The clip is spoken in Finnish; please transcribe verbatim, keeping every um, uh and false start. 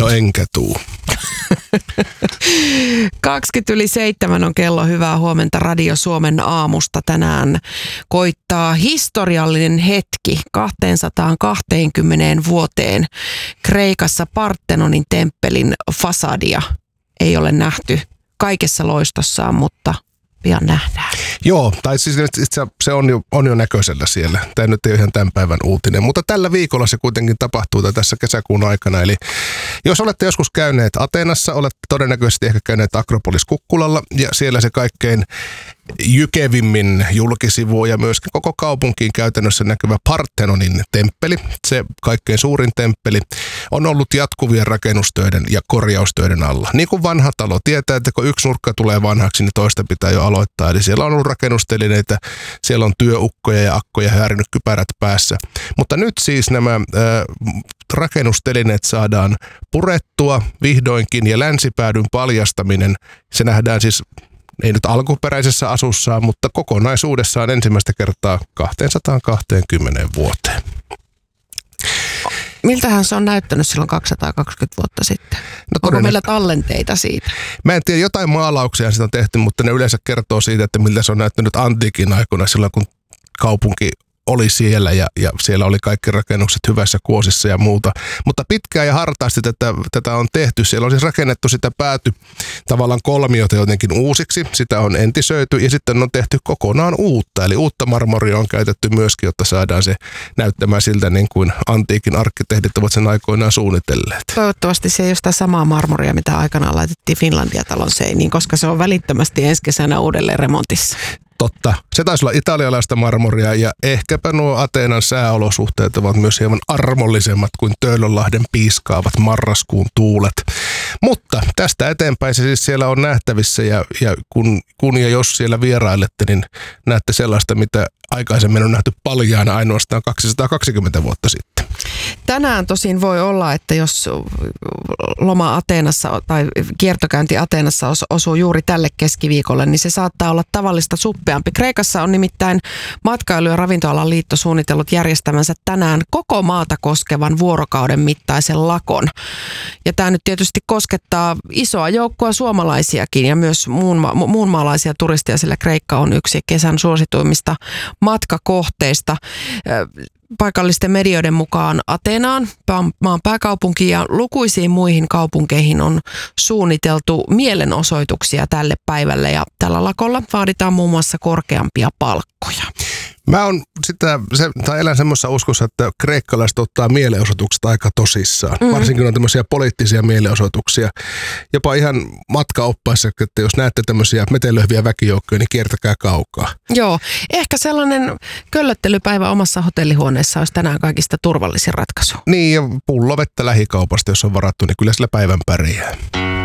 No enkä tuu. kaksikymmentä yli seitsemän on kello. Hyvää huomenta Radio Suomen aamusta. Tänään koittaa historiallinen hetki kaksisataakaksikymmentä vuoteen. Kreikassa Partenonin temppelin fasadia ei ole nähty kaikessa loistossaan, mutta pian nähdään. Joo, tai siis se on jo, on jo näköisellä siellä. Tämä nyt ei ole ihan tämän päivän uutinen, mutta tällä viikolla se kuitenkin tapahtuu tässä kesäkuun aikana. Eli jos olette joskus käyneet Ateenassa, olette todennäköisesti ehkä käyneet Akropolis Kukkulalla ja siellä se kaikkein jykevimmin julkisivu ja myöskin koko kaupunkiin käytännössä näkyvä Partenonin temppeli, se kaikkein suurin temppeli, on ollut jatkuvien rakennustöiden ja korjaustöiden alla. Niin kuin vanha talo tietää, että kun yksi nurkka tulee vanhaksi, niin toista pitää jo aloittaa. Eli siellä on ollut rakennustelineitä, siellä on työukkoja ja akkoja häirinyt kypärät päässä. Mutta nyt siis nämä äh, rakennustelineet saadaan purettua vihdoinkin ja länsipäädyn paljastaminen, se nähdään siis ei nyt alkuperäisessä asussaan, mutta kokonaisuudessaan ensimmäistä kertaa kaksisataakaksikymmentä vuoteen. Miltähän se on näyttänyt silloin kaksisataakaksikymmentä vuotta sitten? No, onko meillä tallenteita siitä? Mä en tiedä, jotain maalauksia sitä on tehty, mutta ne yleensä kertoo siitä, että miltä se on näyttänyt antiikin aikoina silloin, kun kaupunki oli siellä ja, ja siellä oli kaikki rakennukset hyvässä kuosissa ja muuta. Mutta pitkään ja hartaasti tätä, tätä on tehty. Siellä on siis rakennettu sitä pääty tavallaan kolmiota jotenkin uusiksi. Sitä on entisöity ja sitten on tehty kokonaan uutta. Eli uutta marmoria on käytetty myöskin, jotta saadaan se näyttämään siltä niin kuin antiikin arkkitehdit ovat sen aikoinaan suunnitelleet. Toivottavasti se ei ole sitä samaa marmoria, mitä aikanaan laitettiin Finlandia-talon seiniin, koska se on välittömästi ensi kesänä uudelleen remontissa. Totta. Se taisi olla italialaista marmoria ja ehkäpä nuo Ateenan sääolosuhteet ovat myös hieman armollisemmat kuin Töölönlahden piiskaavat marraskuun tuulet. Mutta tästä eteenpäin se siis siellä on nähtävissä ja, ja kun, kun ja jos siellä vierailette, niin näette sellaista, mitä aikaisemmin on nähty paljaana ainoastaan kaksisataakaksikymmentä vuotta sitten. Tänään tosin voi olla, että jos loma Ateenassa tai kiertokäynti Ateenassa osuu juuri tälle keskiviikolle, niin se saattaa olla tavallista suppeampi. Kreikassa on nimittäin Matkailu- ja ravintoalan liitto suunnitellut järjestämänsä tänään koko maata koskevan vuorokauden mittaisen lakon. Ja tämä nyt tietysti koskettaa isoa joukkoa suomalaisiakin ja myös muun, muunmaalaisia turisteja, sillä Kreikka on yksi kesän suosituimmista matkakohteista. Paikallisten medioiden mukaan Ateenaan, maan pääkaupunkiin ja lukuisiin muihin kaupunkeihin on suunniteltu mielenosoituksia tälle päivälle ja tällä lakolla vaaditaan muun muassa korkeampia palkkoja. Mä on sitä, se, tai elän semmoisessa uskossa, että kreikkalaiset ottaa mielenosoitukset aika tosissaan. Mm. Varsinkin on tämmöisiä poliittisia mielenosoituksia. Jopa ihan matkaoppaissa, että jos näette tämmöisiä metelöhviä väkijoukkoja, niin kiertäkää kaukaa. Joo, ehkä sellainen köllöttelypäivä omassa hotellihuoneessa olisi tänään kaikista turvallisin ratkaisu. Niin, ja pullovettä lähikaupasta, jos on varattu, niin kyllä sillä päivän pärjää.